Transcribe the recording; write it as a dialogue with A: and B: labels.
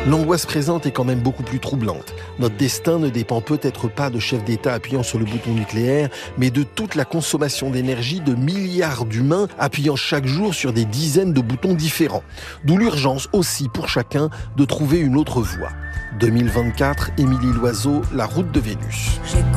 A: L'angoisse présente est quand même beaucoup plus troublante. Notre destin ne dépend peut-être pas de chefs d'État appuyant sur le bouton nucléaire, mais de toute la consommation d'énergie de milliards d'humains appuyant chaque jour sur des dizaines de boutons différents. D'où l'urgence aussi pour chacun de trouver une autre voie. 2024, Émilie Loiseau, La route de Vénus.